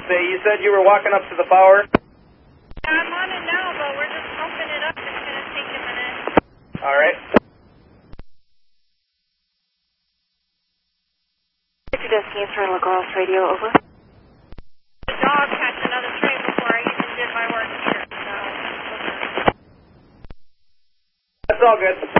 Say, you said you were walking up to the power? Yeah, I'm on it now, but we're just pumping it up. It's going to take a minute. All right. Your desk answer, Lacrosse Radio, over. The dog catch another train before I even did my work here, so... That's all good.